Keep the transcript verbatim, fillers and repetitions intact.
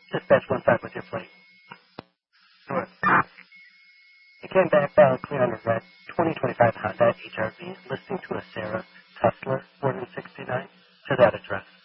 Dispatch one five with your flight. Sure. You came back valid clear on a red twenty twenty-five Honda H R V listing to a Sarah Tussler, born in sixty-nine, to that address.